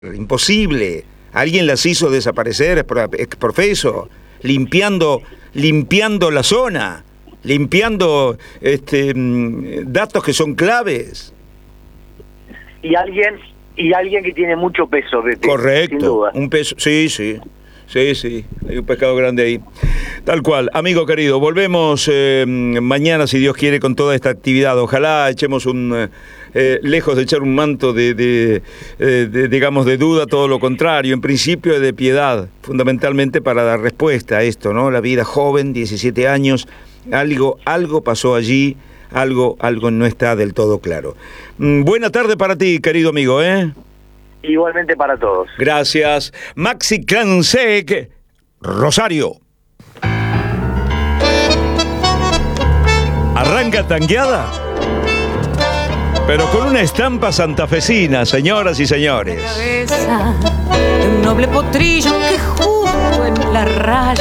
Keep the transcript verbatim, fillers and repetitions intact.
Imposible. Alguien las hizo desaparecer, exprofeso, limpiando, limpiando la zona, limpiando este, datos que son claves. Y alguien, y alguien que tiene mucho peso, Pepe. Correcto, sin duda. un peso, sí, sí. Sí, sí, hay un pescado grande ahí. Tal cual. Amigo querido, volvemos eh, mañana, si Dios quiere, con toda esta actividad. Ojalá echemos un... Eh, lejos de echar un manto de, de, de, de, digamos, de duda, todo lo contrario. En principio de piedad, fundamentalmente para dar respuesta a esto, ¿no? La vida joven, diecisiete años, algo, algo pasó allí, algo, algo no está del todo claro. Mm, buena tarde para ti, querido amigo, ¿eh? Igualmente para todos. Gracias. Maxi Clansec, Rosario. Arranca tangueada, pero con una estampa santafesina, señoras y señores. De un noble potrillo que justo en la raya